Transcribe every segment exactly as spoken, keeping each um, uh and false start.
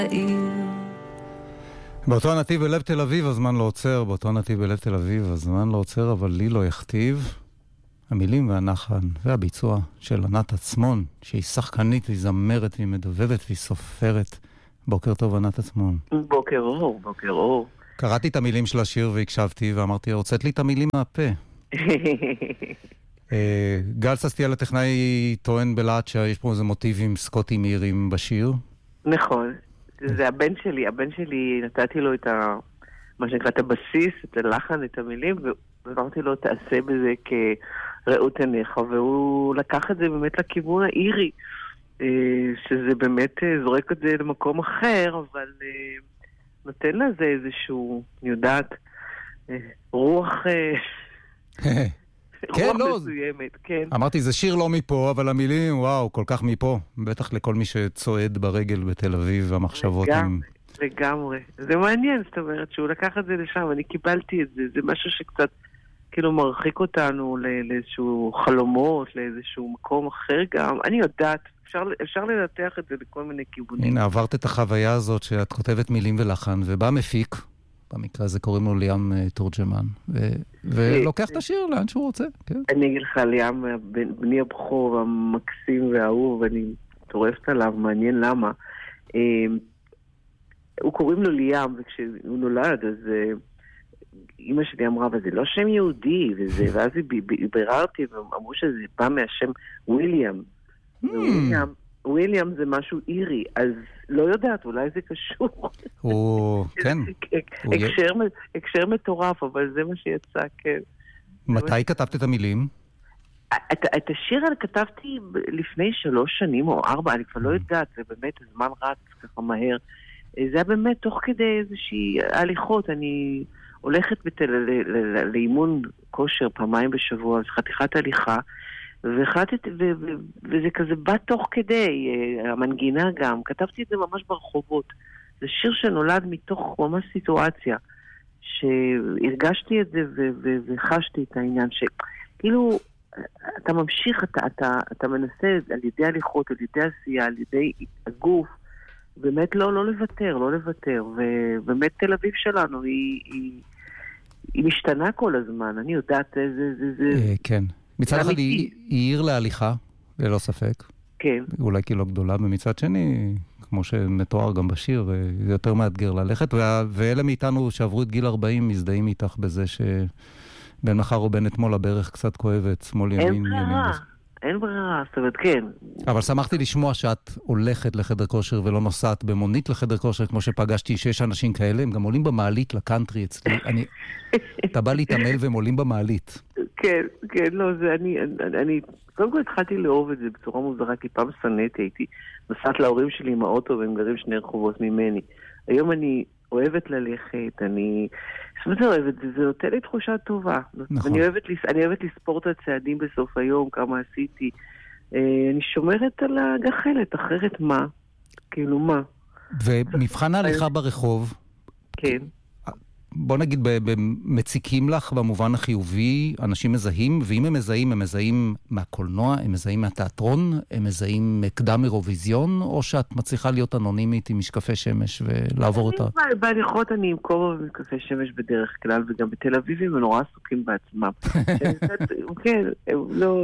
באותו הנתיב בלב תל אביב הזמן לא עוצר, באותו הנתיב בלב תל אביב הזמן לא עוצר, אבל לי לא יכתיב. המילים והנחן והביצוע של ענת עצמון, שהיא שחקנית והיא זמרת והיא מדובבת והיא סופרת. בוקר טוב ענת עצמון. בוקר אור, בוקר אור. קראתי את המילים של השיר והקשבתי ואמרתי, הוצאת לי את המילים מהפה. גל ססטיאל הטכנאי טוען בלעד שיש פה איזה מוטיבים סקוטים מהירים בשיר. נכון. זה הבן שלי, הבן שלי, נתתי לו את ה... מה שנקרא, את הבסיס, את הלחן, את המילים, ואמרתי לו, תעשה בזה כראות עיניך, והוא לקח את זה באמת לכיוון האירי, שזה באמת זורק את זה למקום אחר, אבל נותן לזה איזשהו, אני יודעת, רוח... כן, לא, מסוימת, כן. אמרתי, זה שיר לא מפה, אבל המילים, וואו, כל כך מפה. בטח לכל מי שצועד ברגל בתל אביב, והמחשבות הם... לגמרי. זה מעניין, זאת אומרת, שהוא לקח את זה לשם, אני קיבלתי את זה. זה משהו שקצת, כאילו, מרחיק אותנו לאיזשהו חלומות, לאיזשהו מקום אחר גם. אני יודעת, אפשר, אפשר לנתח את זה לכל מיני כיוונים. הנה, עברת את החוויה הזאת שאת כותבת מילים ולחן, ובא מפיק, במקרה הזה קוראים לו ליאם תורג'מן, ולוקח את השיר לאן שהוא רוצה. אני אגיד לך, ליאם, בני הבכור המקסים והאהוב, אני טורפת עליו, מעניין למה. הוא קוראים לו ליאם, וכשהוא נולד, אז אמא שלי אמרה, אבל זה לא שם יהודי, ואז ביררתי, ואמרו שזה בא מהשם וויליאם. וויליאם, וויליאם זה משהו אירי, אז לא יודעת, אולי זה קשור. הוא, כן. הקשר מטורף, אבל זה מה שיצא, כן. מתי כתבת את המילים? את השיר אני כתבתי לפני שלוש שנים או ארבע, אני כבר לא יודעת, זה באמת זמן רץ ככה מהר. זה היה באמת תוך כדי איזושהי הליכות, אני הולכת לאימון כושר פעמיים בשבוע, חתיכת הליכה, והחלטתי, וזה כזה בא תוך כדי, המנגינה גם, כתבתי את זה ממש ברחובות. זה שיר שנולד מתוך ממש סיטואציה, שהרגשתי את זה וחשתי את העניין, שכאילו, אתה ממשיך, אתה, אתה, אתה מנסה על ידי הליכות, על ידי עשייה, על ידי הגוף, באמת לא, לא לוותר, לא לוותר, ובאמת תל אביב שלנו היא, היא, היא משתנה כל הזמן, אני יודעת, זה, זה, זה... כן. מצד אחד היא עיר להליכה, ללא ספק. כן. אולי כי לא גדולה, ומצד שני, כמו שמתואר גם בשיר, זה יותר מאתגר ללכת, ואלה מאיתנו שעברו את גיל ארבעים, מזדהים איתך בזה שבין מחר או בין אתמול הברך קצת כואבת, שמאל ימין, ימין. אין ברירה, אין ברירה, זאת אומרת, כן. אבל שמחתי לשמוע שאת הולכת לחדר כושר ולא נוסעת במונית לחדר כושר, כמו שפגשתי שיש אנשים כאלה, הם גם עולים במעלית לקאנטרי אצלי. אני, אתה בא להתעמל והם עולים במעלית. כן, כן, לא, זה אני, אני, קודם כל התחלתי לאהוב את זה בצורה מוזרה, כי פעם סנאתי, הייתי נוסעת להורים שלי עם האוטו, והם גרים שני רחובות ממני. היום אני אוהבת ללכת, אני, זאת אומרת, אוהבת, זה, זה נותן לי תחושה טובה. נכון. אני אוהבת, אני אוהבת לספור את הצעדים בסוף היום, כמה עשיתי. אני שומרת על הגחלת, אחרת מה? כאילו מה? ומבחן ההליכה ברחוב, כן. בוא נגיד, מציקים לך במובן החיובי, אנשים מזהים, ואם הם מזהים, הם מזהים מהקולנוע, הם מזהים מהתיאטרון, הם מזהים מקדם אירוויזיון, או שאת מצליחה להיות אנונימית עם משקפי שמש ולעבור אותה? בהליכות אני עם כובע ומשקפי שמש בדרך כלל, וגם בתל אביב הם נורא עסוקים בעצמם. כן, לא...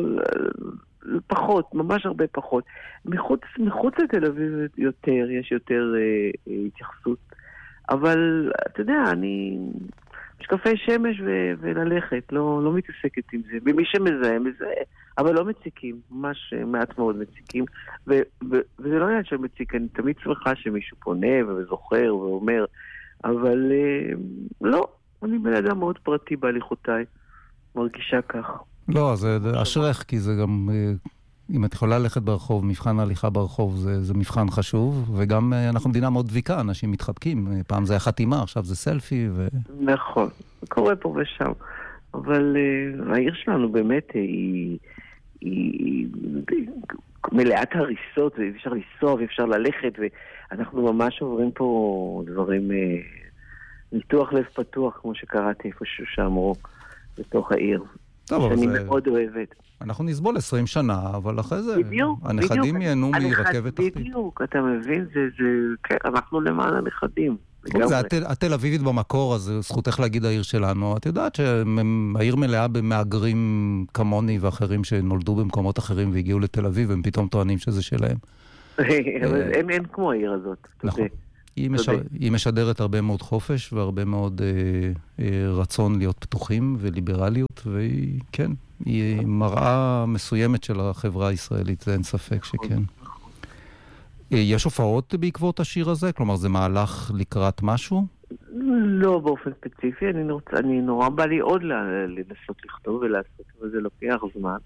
פחות, ממש הרבה פחות. מחוץ, מחוץ לתל אביב יותר, יש יותר אה, התייחסות. אבל, אתה יודע, אני משקפי שמש ו- וללכת, לא, לא מתעסקת עם זה. ומי שמזהה, מזהה, אבל לא מציקים, ממש מעט מאוד מציקים. ו- ו- וזה לא עניין של מציק, אני תמיד שמחה שמישהו פונה וזוכר ואומר, אבל אה, לא, אני בן אדם מאוד פרטי בהליכותיי, מרגישה כך. לא, זה אשרך, כי זה גם, אם את יכולה ללכת ברחוב, מבחן ההליכה ברחוב זה, זה מבחן חשוב, וגם אנחנו מדינה מאוד דביקה, אנשים מתחבקים, פעם זה היה חתימה, עכשיו זה סלפי. ו... נכון, זה קורה פה ושם, אבל uh, העיר שלנו באמת היא, היא, היא מלאת הריסות, ואפשר לנסוע ואפשר ללכת, ואנחנו ממש עוברים פה דברים, uh, ניתוח לב פתוח, כמו שקראתי איפשהו שאמרו, בתוך העיר. שאני מאוד אוהבת. אנחנו נסבול עשרים שנה, אבל אחרי זה, בדיוק, הנכדים ייהנו מרכבת תחתית. בדיוק, אתה מבין? כן, אנחנו למען הנכדים. זה התל אביבית במקור, אז זכותך להגיד העיר שלנו. את יודעת שהעיר מלאה במאגרים כמוני ואחרים שנולדו במקומות אחרים והגיעו לתל אביב, הם פתאום טוענים שזה שלהם. אין כמו העיר הזאת. נכון. היא משדרת הרבה מאוד חופש והרבה מאוד רצון להיות פתוחים וליברליות, והיא, כן, היא מראה מסוימת של החברה הישראלית, זה אין ספק שכן. יש הופעות בעקבות השיר הזה? כלומר, זה מהלך לקראת משהו? לא באופן ספציפי, אני, נורא, אני נורא בא לי עוד לנסות לכתוב ולעשות, אבל זה לוקח זמן.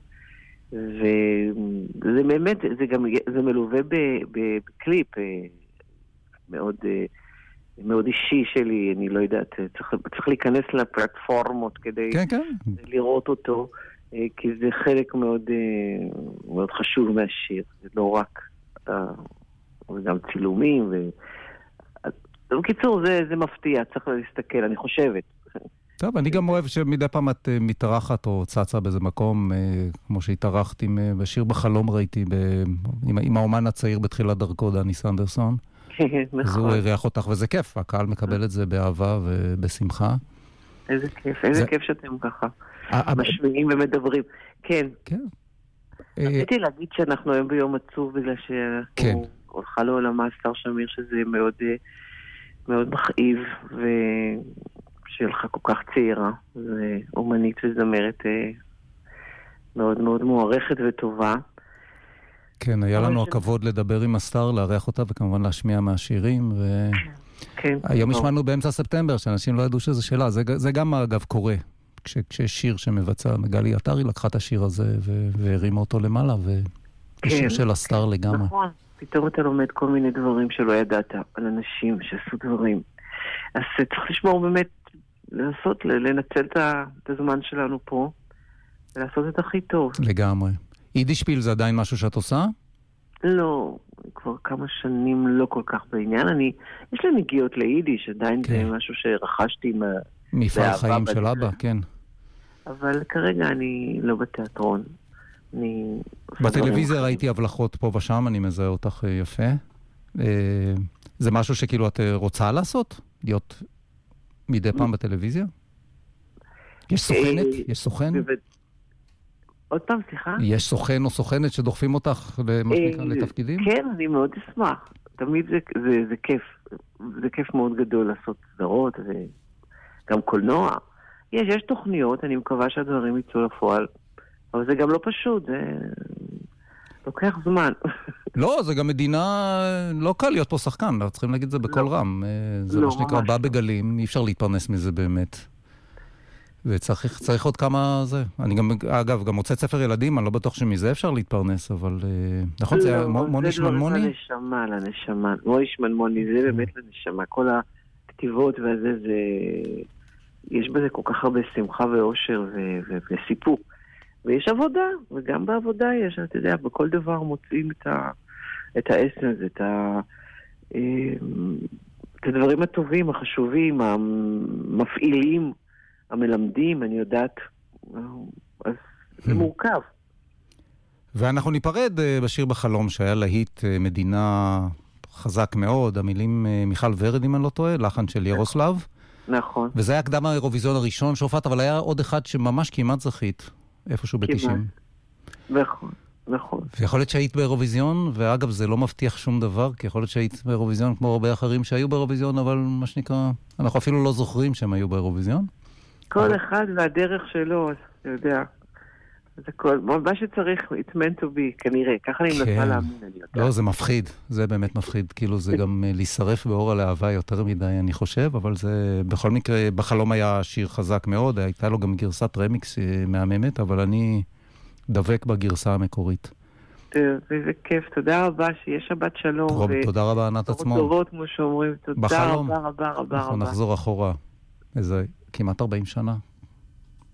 וזה באמת, זה גם, זה מלווה בקליפ מאוד, מאוד אישי שלי, אני לא יודעת, צריך, צריך להיכנס לפלטפורמות כדי כן, כן. לראות אותו, כי זה חלק מאוד, מאוד חשוב מהשיר, זה לא רק... וגם צילומים ו... בקיצור, זה, זה מפתיע, צריך להסתכל, אני חושבת. טוב, אני גם אוהב שמדי פעם את מתארחת או צצה באיזה מקום, כמו שהתארחת עם, בשיר בחלום ראיתי, ב, עם, עם האומן הצעיר בתחילת דרכו, דני סנדרסון. נכון. אז הוא הריח אותך, וזה כיף, הקהל מקבל את זה באהבה ובשמחה. איזה כיף, איזה זה... כיף שאתם ככה משמיעים ומדברים. כן. כן. רציתי להגיד שאנחנו היום ביום עצוב בגלל שאנחנו הולכה לעולמה סטאר שמיר, שזה מאוד מאוד מכאיב, ושהלכה כל כך צעירה, זה אומנית וזמרת מאוד מאוד מוערכת וטובה. כן, היה לנו הכבוד לדבר עם הסטאר, לארח אותה וכמובן להשמיע מהשירים, והיום השמענו באמצע ספטמבר שאנשים לא ידעו שזה שאלה, זה גם אגב קורה. כשיש שיר שמבצע, גלי עטרי לקחה את השיר הזה והרימה אותו למעלה, ושיר של הסטאר לגמרי. נכון, פתאום אתה לומד כל מיני דברים שלא ידעת על אנשים שעשו דברים. אז צריך לשמור באמת, לנסות, לנצל את הזמן שלנו פה, ולעשות את הכי טוב. לגמרי. יידישפיל זה עדיין משהו שאת עושה? לא, כבר כמה שנים לא כל כך בעניין. אני, יש לי נגיעות ליידיש, עדיין זה משהו שרכשתי מה... מפעל חיים של אבא, כן. אבל כרגע אני לא בתיאטרון. אני... בטלוויזיה ראיתי הבלחות פה ושם, אני מזהה אותך יפה. זה משהו שכאילו את רוצה לעשות? להיות מדי פעם בטלוויזיה? יש סוכנת? יש סוכן? עוד פעם, סליחה? יש סוכן או סוכנת שדוחפים אותך לתפקידים? כן, אני מאוד אשמח. תמיד זה כיף. זה כיף מאוד גדול לעשות סדרות ו... גם קולנוע. יש, יש תוכניות, אני מקווה שהדברים יצאו לפועל, אבל זה גם לא פשוט, זה לוקח זמן. לא, זה גם מדינה, לא קל להיות פה שחקן, אנחנו צריכים להגיד את זה בכל לא. רם. זה לא, מה שנקרא, בא בגלים, אי אפשר להתפרנס מזה באמת. וצריך צריך עוד כמה זה. אני גם, אגב, גם מוצא ספר ילדים, אני לא בטוח שמזה אפשר להתפרנס, אבל נכון, לא, זה מוני שמנמוני? זה לנשמה, לנשמה. מוני שמנמוני, זה באמת לנשמה. כל הכתיבות והזה, זה... יש בזה כל כך הרבה שמחה ואושר ו- ו- וסיפוק. ויש עבודה, וגם בעבודה יש, אתה יודע, בכל דבר מוצאים את, ה- את האסנס, את, ה- את הדברים הטובים, החשובים, המפעילים, המלמדים, אני יודעת, אז זה מורכב. ואנחנו ניפרד בשיר בחלום, שהיה להיט מדינה חזק מאוד, המילים מיכל ורד, אם אני לא טועה, לחן של ירוסלב. נכון. וזה היה הקדם האירוויזיון הראשון שהופעת, אבל היה עוד אחד שממש כמעט זכית, איפשהו ב-תשעים. נכון, נכון. ויכול להיות שהיית באירוויזיון, ואגב זה לא מבטיח שום דבר, כי יכול להיות שהיית באירוויזיון כמו הרבה אחרים שהיו באירוויזיון, אבל מה שנקרא, אנחנו אפילו לא זוכרים שהם היו באירוויזיון. כל אבל... אחד והדרך שלו, אתה יודע. זה כל, מה שצריך, it's meant to be, כנראה. ככה אני מנסה להאמין, אני יודעת. לא, זה מפחיד. זה באמת מפחיד. כאילו זה גם להישרף באור הלהבה יותר מדי, אני חושב, אבל זה, בכל מקרה, בחלום היה שיר חזק מאוד, הייתה לו גם גרסת רמיקס מהממת, אבל אני דבק בגרסה המקורית. זה כיף, תודה רבה, שיש שבת שלום. תודה רבה, ענת עצמון. טובות, כמו שאומרים, תודה רבה, רבה, רבה. אנחנו נחזור אחורה. איזה כמעט ארבעים שנה.